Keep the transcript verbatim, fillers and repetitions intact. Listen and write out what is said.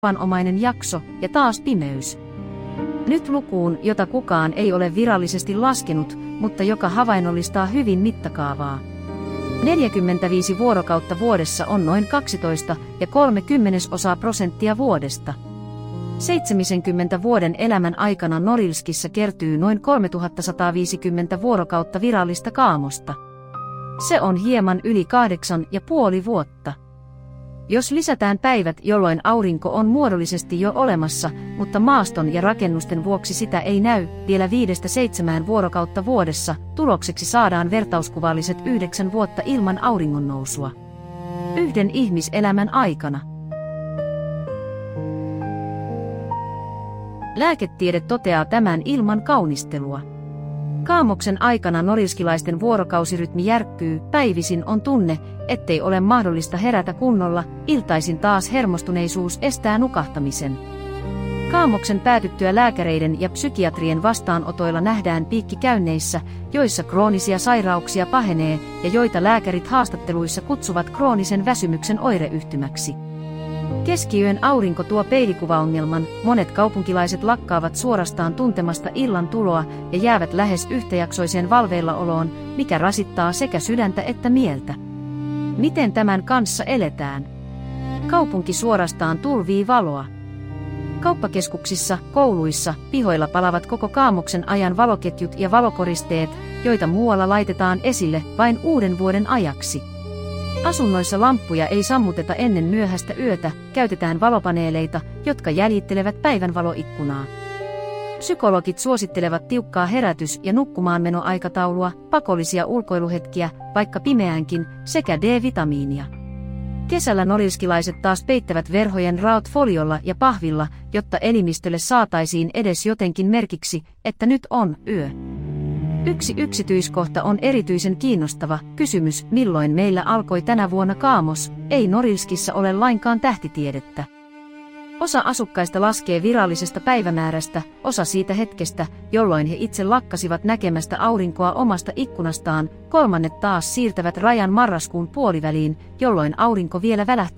tavanomainen jakso ja taas pimeys. Nyt lukuun, jota kukaan ei ole virallisesti laskenut, mutta joka havainnollistaa hyvin mittakaavaa. neljäkymmentäviisi vuorokautta vuodessa on noin kaksitoista ja kolme kymmenesosaa prosenttia vuodesta. seitsemänkymmentä vuoden elämän aikana Norilskissa kertyy noin kolmetuhattasataviisikymmentä vuorokautta virallista kaamosta. Se on hieman yli kahdeksan ja puoli vuotta. Jos lisätään päivät, jolloin aurinko on muodollisesti jo olemassa, mutta maaston ja rakennusten vuoksi sitä ei näy, vielä viidestä seitsemään vuorokautta vuodessa, tulokseksi saadaan vertauskuvalliset yhdeksän vuotta ilman auringonnousua. Yhden ihmiselämän aikana. Lääketiede toteaa tämän ilman kaunistelua. Kaamoksen aikana norilskilaisten vuorokausirytmi järkkyy, päivisin on tunne, ettei ole mahdollista herätä kunnolla, iltaisin taas hermostuneisuus estää nukahtamisen. Kaamoksen päätyttyä lääkäreiden ja psykiatrien vastaanotoilla nähdään piikki käynneissä, joissa kroonisia sairauksia pahenee ja joita lääkärit haastatteluissa kutsuvat kroonisen väsymyksen oireyhtymäksi. Keskiyön aurinko tuo peilikuvaongelman, monet kaupunkilaiset lakkaavat suorastaan tuntemasta illan tuloa ja jäävät lähes yhtäjaksoiseen valveillaoloon, mikä rasittaa sekä sydäntä että mieltä. Miten tämän kanssa eletään? Kaupunki suorastaan tulvii valoa. Kauppakeskuksissa, kouluissa, pihoilla palavat koko kaamoksen ajan valoketjut ja valokoristeet, joita muualla laitetaan esille vain uuden vuoden ajaksi. Asunnoissa lamppuja ei sammuteta ennen myöhäistä yötä, käytetään valopaneeleita, jotka jäljittelevät päivänvaloikkunaa. Psykologit suosittelevat tiukkaa herätys- ja nukkumaanmenoaikataulua, pakollisia ulkoiluhetkiä, vaikka pimeäänkin, sekä D-vitamiinia. Kesällä norilskilaiset taas peittävät verhojen raot foliolla ja pahvilla, jotta elimistölle saataisiin edes jotenkin merkiksi, että nyt on yö. Yksi yksityiskohta on erityisen kiinnostava kysymys, milloin meillä alkoi tänä vuonna kaamos, ei Norilskissa ole lainkaan tähtitiedettä. Osa asukkaista laskee virallisesta päivämäärästä, osa siitä hetkestä, jolloin he itse lakkasivat näkemästä aurinkoa omasta ikkunastaan, kolmannet taas siirtävät rajan marraskuun puoliväliin, jolloin aurinko vielä välähtää